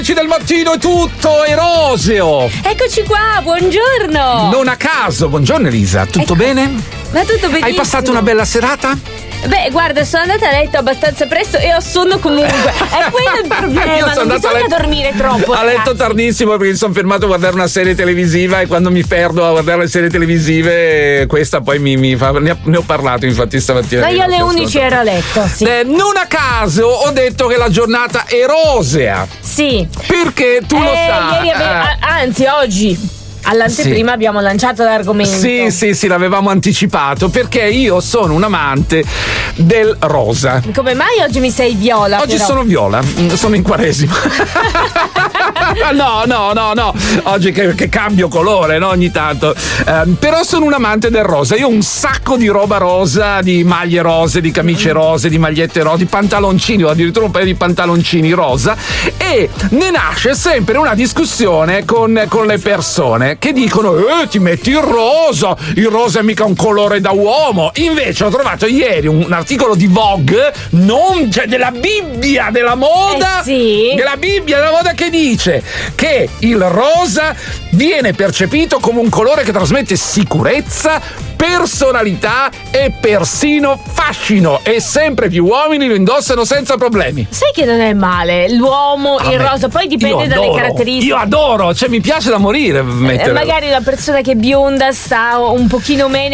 Del mattino è tutto eroseo. Eccoci qua, buongiorno. Non a caso, buongiorno Elisa, tutto bene? Ma tutto benissimo. Hai passato una bella serata? Beh, guarda, sono andata a letto abbastanza presto e ho sonno comunque. È quello il problema, non bisogna dormire troppo. A letto tardissimo perché mi sono fermato a guardare una serie televisiva e quando mi perdo a guardare le serie televisive, questa poi mi fa. Ne ho parlato infatti stamattina. Ma io alle 11 ero a letto, sì. Non a caso ho detto che la giornata è rosea. Sì. Perché tu lo sai. Anzi, oggi. All'anteprima abbiamo lanciato l'argomento. Sì, l'avevamo anticipato perché io sono un amante del rosa. Come mai oggi mi sei viola? Oggi però? sono viola, sono in quaresima. No. Oggi che cambio colore, no? Ogni tanto. Però sono un amante del rosa. Io ho un sacco di roba rosa, di maglie rose, di camicie rose, di magliette rose, di pantaloncini, ho addirittura un paio di pantaloncini rosa. E ne nasce sempre una discussione con le persone che dicono ti metti il rosa è mica un colore da uomo. Invece ho trovato ieri un articolo di Vogue, della Bibbia della moda, della Bibbia della moda, che dice che il rosa viene percepito come un colore che trasmette sicurezza, personalità e persino fascino, e sempre più uomini lo indossano senza problemi. Sai che non è male l'uomo il rosa, poi dipende dalle caratteristiche. Io adoro, cioè mi piace da morire mettere. Magari una persona che è bionda sta un pochino meno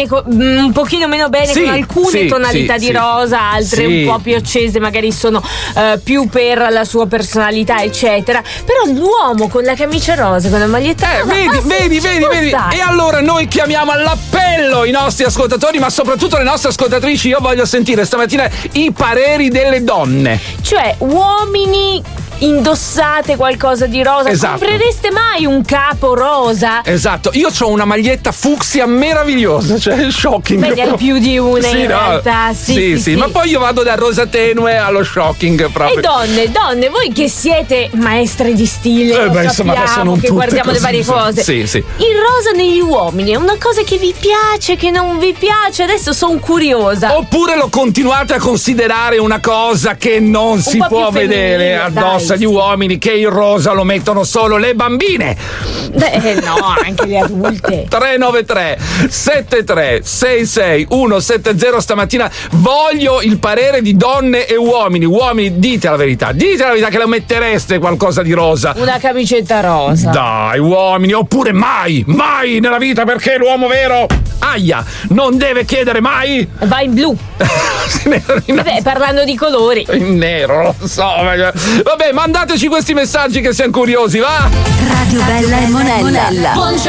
bene con alcune tonalità di rosa, altre un po' più accese magari sono più per la sua personalità eccetera. Però l'uomo con la camicia rosa, con la maglietta rosa, vedi. E allora noi chiamiamo all'appello i nostri ascoltatori, ma soprattutto le nostre ascoltatrici. Io voglio sentire stamattina i pareri delle donne. Cioè, uomini, indossate qualcosa di rosa? Esatto. Comprereste mai un capo rosa? Esatto, io ho una maglietta fucsia meravigliosa, cioè shocking. Beh, ne hai più di una in realtà. Sì, ma poi io vado dal rosa tenue allo shocking proprio. E donne, voi che siete maestre di stile, insomma, sono che guardiamo così, le varie cose. Sì. Il rosa negli uomini è una cosa che vi piace, che non vi piace? Adesso sono curiosa. Oppure lo continuate a considerare una cosa che non si può vedere addosso agli uomini, che il rosa lo mettono solo le bambine? No, anche le adulte. 393 73 66 170. Stamattina voglio il parere di donne e uomini. Uomini, dite la verità che lo mettereste qualcosa di rosa. Una camicetta rosa. Dai, uomini, oppure mai nella vita, perché l'uomo vero non deve chiedere mai. Va in blu. Vabbè, parlando di colori, in nero, lo so. Vabbè, mandateci questi messaggi che siamo curiosi, va? Radio Bella e Monella.